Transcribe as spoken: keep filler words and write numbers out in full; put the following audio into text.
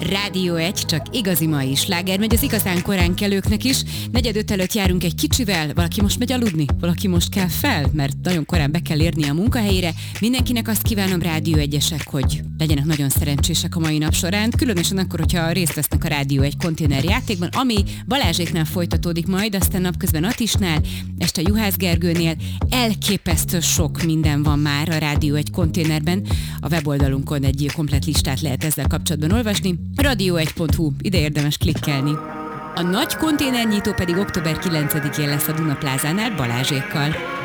Rádió egy, csak igazi mai sláger megy az igazán korán kelőknek is. Negyed öt előtt járunk egy kicsivel, valaki most megy aludni, valaki most kell fel, mert nagyon korán be kell érni a munkahelyére. Mindenkinek azt kívánom, Rádió egyesek, hogy legyenek nagyon szerencsések a mai nap során, különösen akkor, hogyha részt vesznek a Rádió egy konténerjátékban, ami Balázséknál folytatódik majd, aztán napközben Atisnál, este Juhász Gergőnél. Elképesztő sok minden van már a Rádió egy konténerben. A weboldalunkon egy komplett listát lehet ezzel kapcsolatban olvasni. radio egy pont hu, ide érdemes klikkelni. A nagy konténernyitó pedig október kilencedikén lesz a Duna Plázánál Balázsékkal.